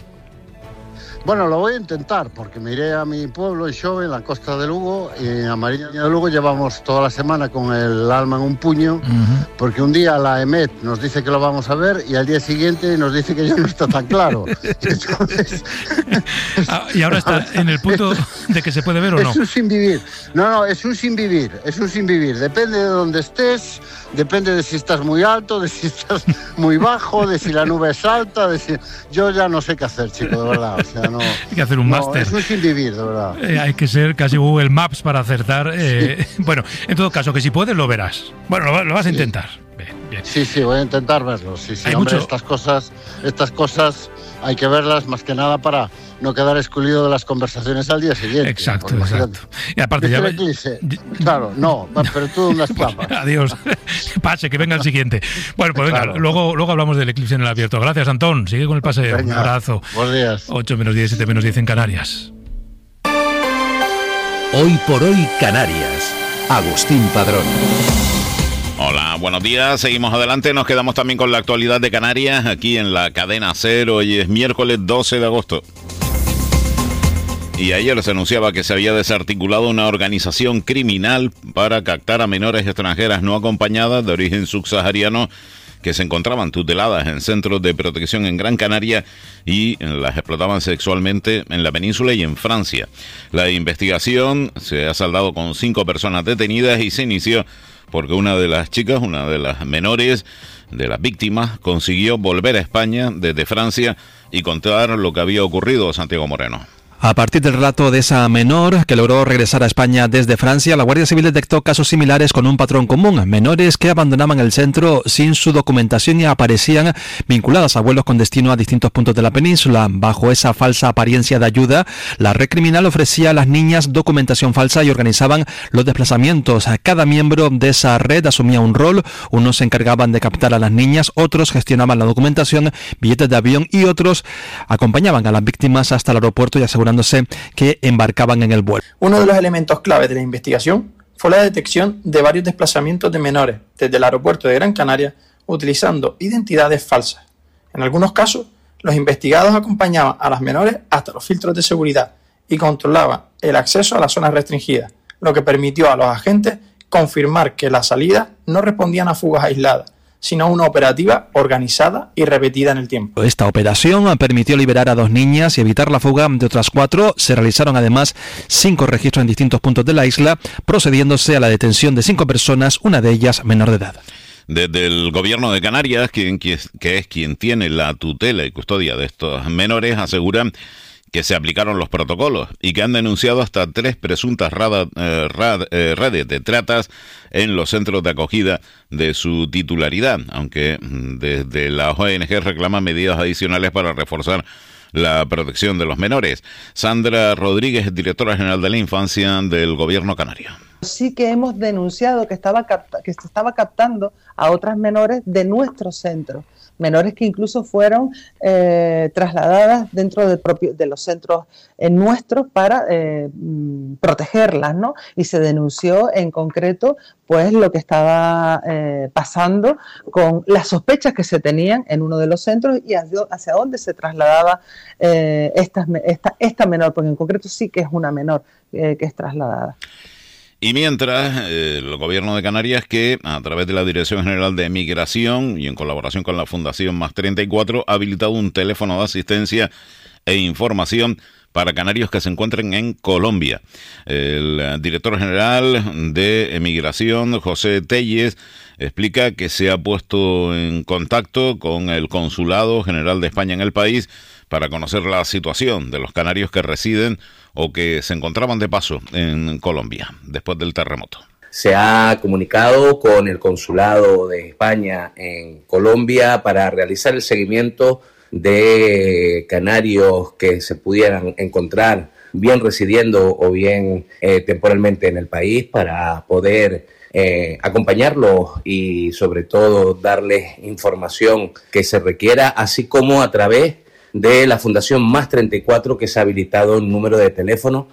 Bueno, lo voy a intentar, porque me iré a mi pueblo, en Xove, en la costa de Lugo, y en Amariña de Lugo llevamos toda la semana con el alma en un puño, uh-huh. porque un día la EMET nos dice que lo vamos a ver y al día siguiente nos dice que ya no está tan claro. Entonces, ah, y ahora está en el punto de que se puede ver o no. Es un sin vivir. No, no, es un sin vivir, es un sin vivir. Depende de dónde estés, depende de si estás muy alto, de si estás muy bajo, de si la nube es alta, de si... Yo ya no sé qué hacer, chico, de verdad, o sea, no... Hay que hacer un no, máster. Es un sin vivir, de verdad. Eh, hay que ser casi Google Maps para acertar. Eh, sí. Bueno, en todo caso, que si puedes lo verás. Bueno, lo, lo vas a sí. intentar. Bien, bien. Sí, sí, voy a intentar verlo. Sí, sí, hay hombre, mucho... estas cosas, estas cosas hay que verlas más que nada para no quedar excluido de las conversaciones al día siguiente. Exacto, exacto. Y aparte ya... Eclipse? Claro, no, pero tú dónde estás. Pues, adiós. Pase, que venga el siguiente. Bueno, pues venga, claro. luego, luego hablamos del eclipse en el abierto. Gracias, Antón. Sigue con el paseo. Venga, un abrazo. Buenos días. ocho menos diez, siete menos diez en Canarias. Hoy por hoy, Canarias. Agustín Padrón. Hola, buenos días. Seguimos adelante. Nos quedamos también con la actualidad de Canarias aquí en la cadena SER. Hoy es miércoles doce de agosto. Y ayer se anunciaba que se había desarticulado una organización criminal para captar a menores extranjeras no acompañadas de origen subsahariano que se encontraban tuteladas en centros de protección en Gran Canaria y las explotaban sexualmente en la península y en Francia. La investigación se ha saldado con cinco personas detenidas y se inició porque una de las chicas, una de las menores de las víctimas, consiguió volver a España desde Francia y contar lo que había ocurrido a Santiago Moreno. A partir del relato de esa menor que logró regresar a España desde Francia, la Guardia Civil detectó casos similares con un patrón común. Menores que abandonaban el centro sin su documentación y aparecían vinculadas a vuelos con destino a distintos puntos de la península. Bajo esa falsa apariencia de ayuda, la red criminal ofrecía a las niñas documentación falsa y organizaban los desplazamientos. Cada miembro de esa red asumía un rol. Unos se encargaban de captar a las niñas, otros gestionaban la documentación, billetes de avión y otros acompañaban a las víctimas hasta el aeropuerto y aseguraban que embarcaban en el vuelo. Uno de los elementos clave de la investigación fue la detección de varios desplazamientos de menores desde el aeropuerto de Gran Canaria utilizando identidades falsas. En algunos casos, los investigados acompañaban a las menores hasta los filtros de seguridad y controlaban el acceso a las zonas restringidas, lo que permitió a los agentes confirmar que las salidas no respondían a fugas aisladas, sino una operativa organizada y repetida en el tiempo. Esta operación permitió liberar a dos niñas y evitar la fuga de otras cuatro. Se realizaron además cinco registros en distintos puntos de la isla, procediéndose a la detención de cinco personas, una de ellas menor de edad. Desde el gobierno de Canarias, quien, que es quien tiene la tutela y custodia de estos menores, aseguran que se aplicaron los protocolos y que han denunciado hasta tres presuntas rada, eh, rad, eh, redes de tratas en los centros de acogida de su titularidad, aunque desde la O N G reclaman medidas adicionales para reforzar la protección de los menores. Sandra Rodríguez, directora general de la infancia del gobierno canario. Sí que hemos denunciado que, estaba capta- que se estaba captando a otras menores de nuestros centros. Menores que incluso fueron eh, trasladadas dentro de, propio, de los centros eh, nuestros para eh, protegerlas, ¿no? Y se denunció en concreto pues lo que estaba eh, pasando con las sospechas que se tenían en uno de los centros y hacia, hacia dónde se trasladaba eh, esta, esta, esta menor, porque en concreto sí que es una menor eh, que es trasladada. Y mientras, eh, el gobierno de Canarias, que a través de la Dirección General de Migración y en colaboración con la Fundación Más treinta y cuatro, ha habilitado un teléfono de asistencia e información para canarios que se encuentren en Colombia. El director general de Migración, José Telles, explica que se ha puesto en contacto con el Consulado General de España en el país para conocer la situación de los canarios que residen o que se encontraban de paso en Colombia después del terremoto. Se ha comunicado con el Consulado de España en Colombia para realizar el seguimiento de canarios que se pudieran encontrar bien residiendo o bien eh, temporalmente en el país, para poder eh, acompañarlos y sobre todo darles información que se requiera, así como a través de la Fundación Más treinta y cuatro, que se ha habilitado un número de teléfono.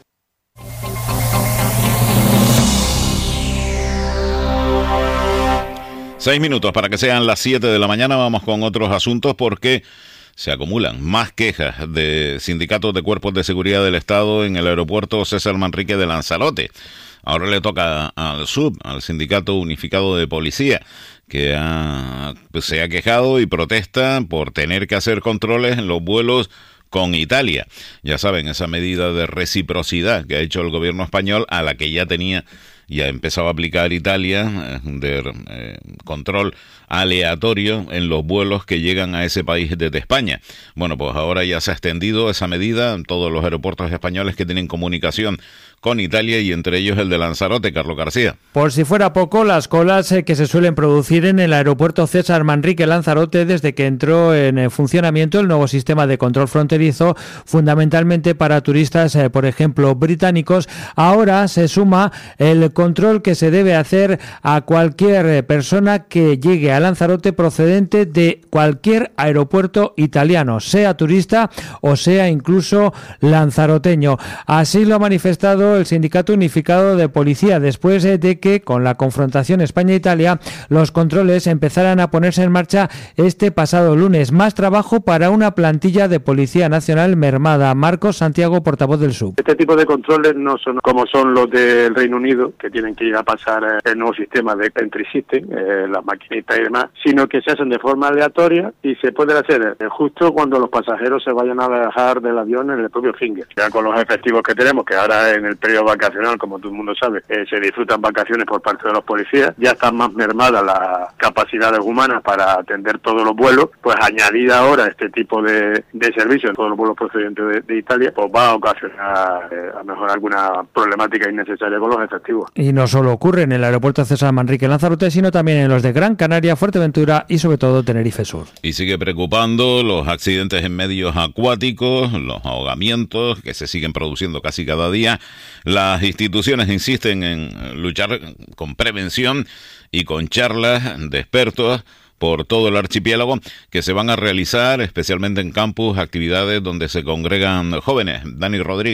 Seis minutos para que sean las siete de la mañana. Vamos con otros asuntos porque se acumulan más quejas de sindicatos de cuerpos de seguridad del Estado en el aeropuerto César Manrique de Lanzarote. Ahora le toca al S U B, al Sindicato Unificado de Policía, que ha, pues, se ha quejado y protesta por tener que hacer controles en los vuelos con Italia. Ya saben, esa medida de reciprocidad que ha hecho el gobierno español, a la que ya tenía y ha empezado a aplicar Italia, de eh, control aleatorio en los vuelos que llegan a ese país desde España. Bueno, pues ahora ya se ha extendido esa medida en todos los aeropuertos españoles que tienen comunicación con Italia, y entre ellos el de Lanzarote. Carlos García. Por si fuera poco, las colas eh, que se suelen producir en el aeropuerto César Manrique Lanzarote desde que entró en funcionamiento el nuevo sistema de control fronterizo, fundamentalmente para turistas, eh, por ejemplo, británicos, ahora se suma el control que se debe hacer a cualquier persona que llegue a Lanzarote procedente de cualquier aeropuerto italiano, sea turista o sea incluso lanzaroteño. Así lo ha manifestado el Sindicato Unificado de Policía, después de que, con la confrontación España-Italia, los controles empezaran a ponerse en marcha este pasado lunes. Más trabajo para una plantilla de Policía Nacional mermada. Marcos Santiago, portavoz del S U B. Este tipo de controles no son como son los del Reino Unido, que tienen que ir a pasar el nuevo sistema de entry system, eh, las maquinitas y demás, sino que se hacen de forma aleatoria y se pueden hacer eh, justo cuando los pasajeros se vayan a bajar del avión en el propio finger. Ya con los efectivos que tenemos, que ahora en el periodo vacacional, como todo el mundo sabe, eh, se disfrutan vacaciones por parte de los policías, ya están más mermadas las capacidades humanas para atender todos los vuelos, pues añadir ahora este tipo de, de servicios en todos los vuelos procedentes de, de Italia, pues va a ocasionar eh, a lo mejor alguna problemática innecesaria con los efectivos. Y no solo ocurre en el aeropuerto César Manrique Lanzarote, sino también en los de Gran Canaria, Fuerteventura y sobre todo Tenerife Sur. Y sigue preocupando los accidentes en medios acuáticos, los ahogamientos que se siguen produciendo casi cada día. Las instituciones insisten en luchar con prevención y con charlas de expertos por todo el archipiélago que se van a realizar, especialmente en campus, actividades donde se congregan jóvenes. Dani Rodríguez.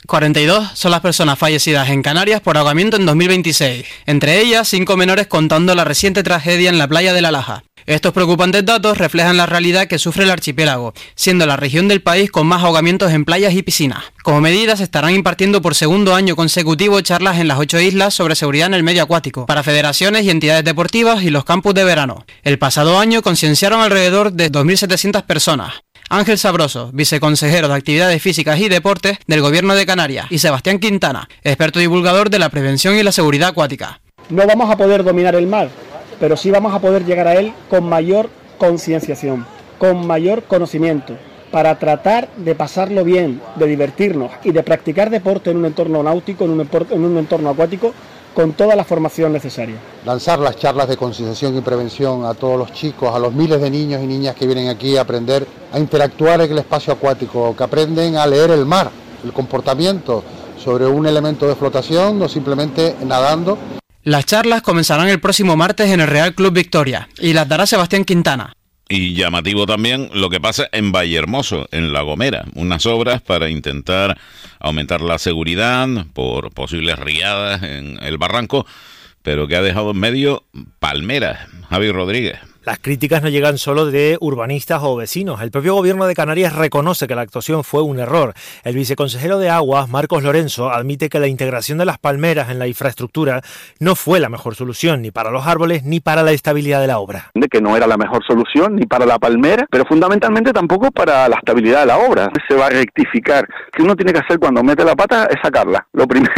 cuarenta y dos son las personas fallecidas en Canarias por ahogamiento en dos mil veintiséis, entre ellas cinco menores contando la reciente tragedia en la playa de La Laja. Estos preocupantes datos reflejan la realidad que sufre el archipiélago, siendo la región del país con más ahogamientos en playas y piscinas. Como medida, se estarán impartiendo por segundo año consecutivo charlas en las ocho islas sobre seguridad en el medio acuático, para federaciones y entidades deportivas y los campus de verano. El pasado año concienciaron alrededor de dos mil setecientas personas. Ángel Sabroso, viceconsejero de Actividades Físicas y Deportes del Gobierno de Canarias, y Sebastián Quintana, experto divulgador de la prevención y la seguridad acuática. No vamos a poder dominar el mar, pero sí vamos a poder llegar a él con mayor concienciación, con mayor conocimiento, para tratar de pasarlo bien, de divertirnos y de practicar deporte en un entorno náutico, en un, en un entorno acuático, con toda la formación necesaria. Lanzar las charlas de concienciación y prevención a todos los chicos, a los miles de niños y niñas que vienen aquí a aprender a interactuar en el espacio acuático, que aprenden a leer el mar, el comportamiento sobre un elemento de flotación, no simplemente nadando. Las charlas comenzarán el próximo martes en el Real Club Victoria y las dará Sebastián Quintana. Y llamativo también lo que pasa en Vallehermoso, en La Gomera, unas obras para intentar aumentar la seguridad por posibles riadas en el barranco, pero que ha dejado en medio palmeras. Javi Rodríguez. Las críticas no llegan solo de urbanistas o vecinos. El propio gobierno de Canarias reconoce que la actuación fue un error. El viceconsejero de Aguas, Marcos Lorenzo, admite que la integración de las palmeras en la infraestructura no fue la mejor solución ni para los árboles ni para la estabilidad de la obra. De que no era la mejor solución ni para la palmera, pero fundamentalmente tampoco para la estabilidad de la obra. Se va a rectificar. Lo que uno tiene que hacer cuando mete la pata es sacarla, lo primero.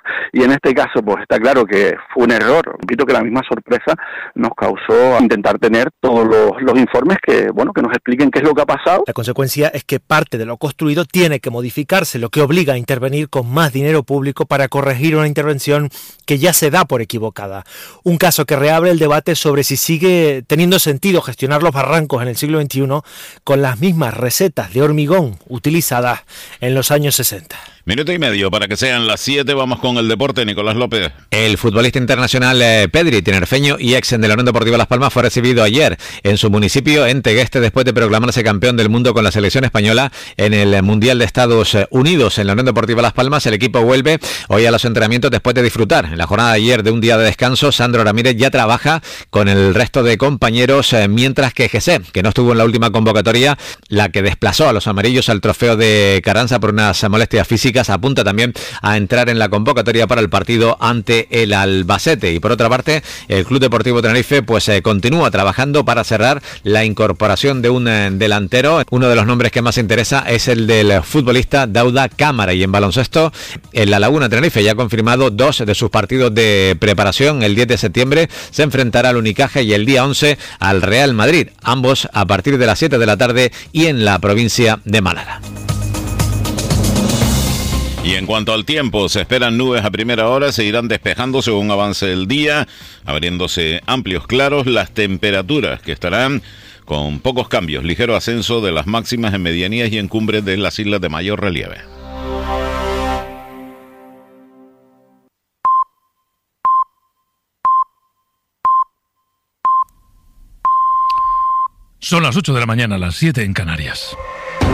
Y en este caso, pues está claro que fue un error. Repito que la misma sorpresa nos causó intentar tener todos los, los informes que, bueno, que nos expliquen qué es lo que ha pasado. La consecuencia es que parte de lo construido tiene que modificarse, lo que obliga a intervenir con más dinero público para corregir una intervención que ya se da por equivocada. Un caso que reabre el debate sobre si sigue teniendo sentido gestionar los barrancos en el siglo veintiuno con las mismas recetas de hormigón utilizadas en los años sesenta. Minuto y medio para que sean las siete. Vamos con el deporte. Nicolás López. El futbolista internacional eh, Pedri, tinerfeño y ex de la Unión Deportiva Las Palmas, fue recibido ayer en su municipio, en Tegueste, después de proclamarse campeón del mundo con la selección española en el Mundial de Estados Unidos. En la Unión Deportiva Las Palmas, el equipo vuelve hoy a los entrenamientos después de disfrutar en la jornada de ayer de un día de descanso. Sandro Ramírez ya trabaja con el resto de compañeros, eh, mientras que Jesse, que no estuvo en la última convocatoria, la que desplazó a los amarillos al trofeo de Carranza por unas molestias físicas, apunta también a entrar en la convocatoria para el partido ante el Albacete. Y por otra parte, el Club Deportivo Tenerife pues eh, continúa trabajando para cerrar la incorporación de un eh, delantero. Uno de los nombres que más interesa es el del futbolista Dauda Cámara. Y en baloncesto, en La Laguna Tenerife ya ha confirmado dos de sus partidos de preparación. El diez de septiembre se enfrentará al Unicaja y el día once al Real Madrid, ambos a partir de las siete de la tarde y en la provincia de Málaga. Y en cuanto al tiempo, se esperan nubes a primera hora, se irán despejando según avance el día, abriéndose amplios claros. Las temperaturas que estarán con pocos cambios, ligero ascenso de las máximas en medianías y en cumbres de las islas de mayor relieve. Son las ocho de la mañana, las siete en Canarias.